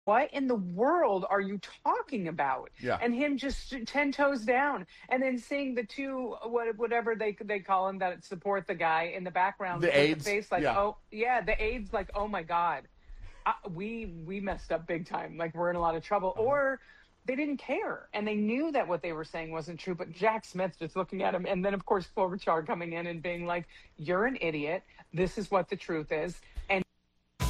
what in the world are you talking about? Yeah. And him just 10 toes down. And then seeing the two, whatever they call him that support the guy in the background The with the AIDS. face like, Yeah. oh, yeah, the AIDS, like, oh my God. We messed up big time. Like we're in a lot of trouble. Uh-huh. Or they didn't care and they knew that what they were saying wasn't true. But Jack Smith just looking at him, and then of course Klobuchar coming in and being like, "You're an idiot. This is what the truth is."